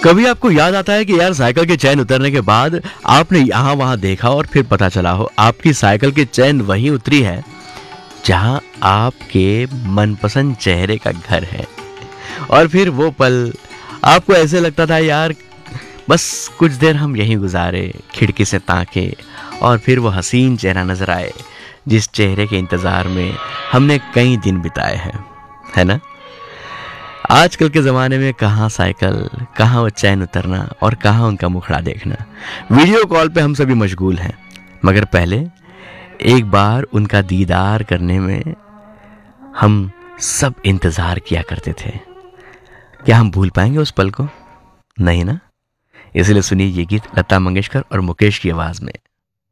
कभी आपको याद आता है कि यार साइकिल के चैन उतरने के बाद आपने यहाँ वहां देखा और फिर पता चला हो आपकी साइकिल की चैन वहीं उतरी है जहां आपके मनपसंद चेहरे का घर है। और फिर वो पल आपको ऐसे लगता था यार बस कुछ देर हम यहीं गुजारे, खिड़की से ताके और फिर वो हसीन चेहरा नजर आए जिस चेहरे के इंतजार में हमने कई दिन बिताए हैं, है ना। आजकल के ज़माने में कहाँ साइकिल, कहाँ वो चैन उतरना और कहाँ उनका मुखड़ा देखना। वीडियो कॉल पे हम सभी मशगूल हैं, मगर पहले एक बार उनका दीदार करने में हम सब इंतज़ार किया करते थे। क्या हम भूल पाएंगे उस पल को? नहीं ना। इसलिए सुनिए ये गीत लता मंगेशकर और मुकेश की आवाज़ में।